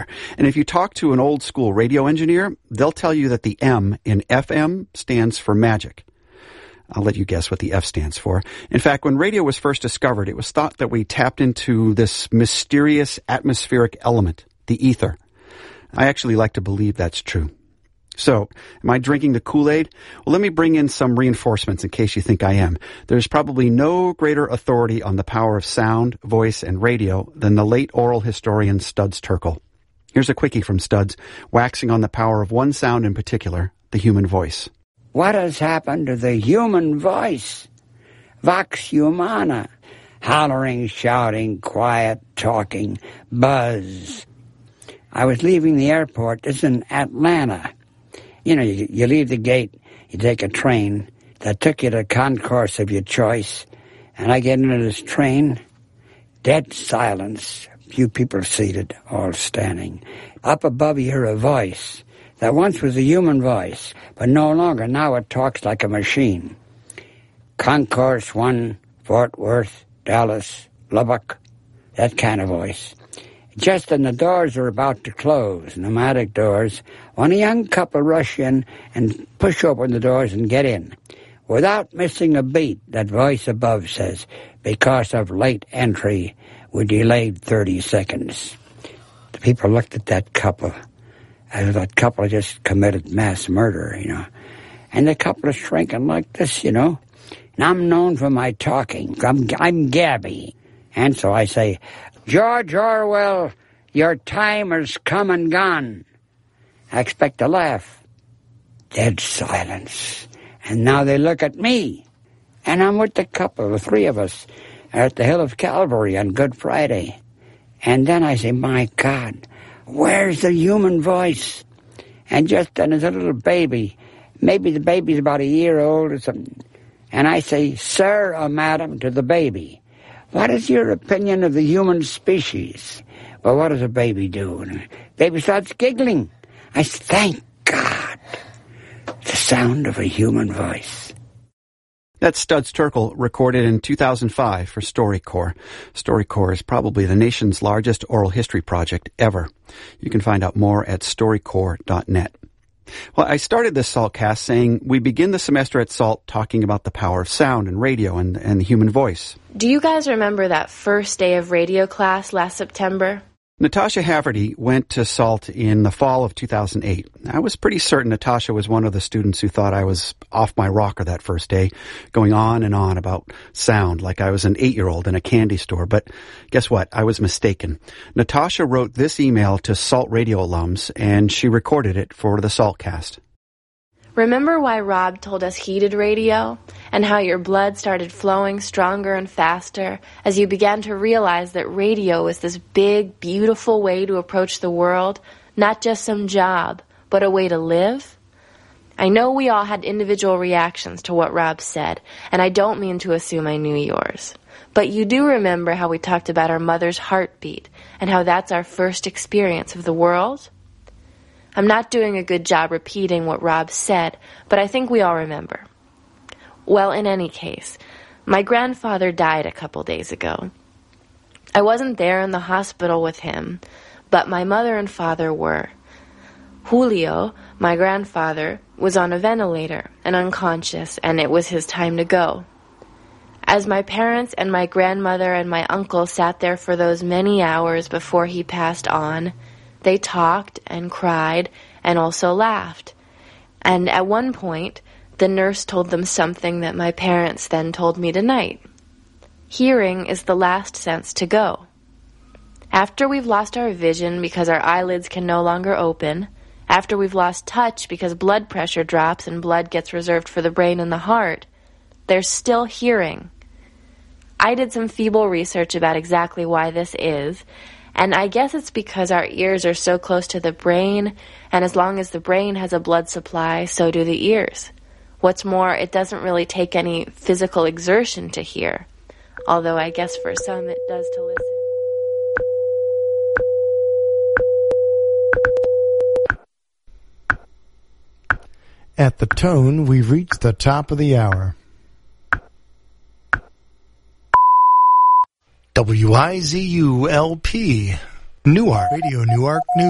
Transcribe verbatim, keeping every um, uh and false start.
there. And if you talk to an old school radio engineer, they'll tell you that the M in F M stands for magic. I'll let you guess what the F stands for. In fact, when radio was first discovered, it was thought that we tapped into this mysterious atmospheric element, the ether. I actually like to believe that's true. So, am I drinking the Kool-Aid? Well, let me bring in some reinforcements in case you think I am. There's probably no greater authority on the power of sound, voice, and radio than the late oral historian Studs Terkel. Here's a quickie from Studs, waxing on the power of one sound in particular, the human voice. What has happened to the human voice? Vox humana. Hollering, shouting, quiet, talking, buzz. I was leaving the airport. This is in Atlanta. You know, you, you leave the gate, you take a train that took you to a concourse of your choice, and I get into this train, dead silence, few people seated, all standing. Up above you hear a voice that once was a human voice, but no longer. Now it talks like a machine. Concourse one, Fort Worth, Dallas, Lubbock, that kind of voice. Just as the doors are about to close, pneumatic doors, when a young couple rush in and push open the doors and get in. Without missing a beat, that voice above says, because of late entry, we delayed thirty seconds. The people looked at that couple as that couple just committed mass murder, you know. And the couple is shrinking like this, you know. And I'm known for my talking. I'm, I'm Gabby. And so I say, George Orwell, your time has come and gone. I expect a laugh. Dead silence. And now they look at me. And I'm with the couple, the three of us, at the Hill of Calvary on Good Friday. And then I say, my God, where's the human voice? And just then there's a little baby. Maybe the baby's about a year old or something. And I say, sir or madam, to the baby, what is your opinion of the human species? Well, what does a baby do? And the baby starts giggling. I say, thank God, the sound of a human voice. That's Studs Terkel, recorded in two thousand five for StoryCorps. StoryCorps is probably the nation's largest oral history project ever. You can find out more at story corps dot net. Well, I started this SALTcast saying we begin the semester at SALT talking about the power of sound and radio and, and the human voice. Do you guys remember that first day of radio class last September? Natasha Haverty went to SALT in the fall of two thousand eight. I was pretty certain Natasha was one of the students who thought I was off my rocker that first day, going on and on about sound like I was an eight-year-old in a candy store. But guess what? I was mistaken. Natasha wrote this email to SALT radio alums, and she recorded it for the SALTcast. Remember why Rob told us he did radio, and how your blood started flowing stronger and faster as you began to realize that radio was this big, beautiful way to approach the world, not just some job, but a way to live? I know we all had individual reactions to what Rob said, and I don't mean to assume I knew yours. But you do remember how we talked about our mother's heartbeat, and how that's our first experience of the world? I'm not doing a good job repeating what Rob said, but I think we all remember. Well, in any case, my grandfather died a couple days ago. I wasn't there in the hospital with him, but my mother and father were. Julio, my grandfather, was on a ventilator and unconscious, and it was his time to go. As my parents and my grandmother and my uncle sat there for those many hours before he passed on, they talked and cried and also laughed. And at one point, the nurse told them something that my parents then told me tonight. Hearing is the last sense to go. After we've lost our vision because our eyelids can no longer open, after we've lost touch because blood pressure drops and blood gets reserved for the brain and the heart, there's still hearing. I did some feeble research about exactly why this is, and I guess it's because our ears are so close to the brain, and as long as the brain has a blood supply, so do the ears. What's more, it doesn't really take any physical exertion to hear, although I guess for some it does to listen. At the tone, we've reached the top of the hour. W I Z U L P, Newark, Radio Newark News.